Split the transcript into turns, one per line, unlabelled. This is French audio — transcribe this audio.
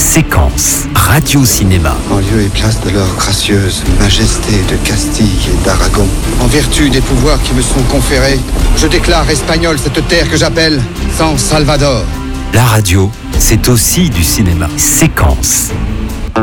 Séquence Radio-Cinéma.
En lieu et place de leur gracieuse majesté de Castille et d'Aragon, en vertu des pouvoirs qui me sont conférés, je déclare espagnole cette terre que j'appelle San Salvador.
La radio, c'est aussi du cinéma. Séquence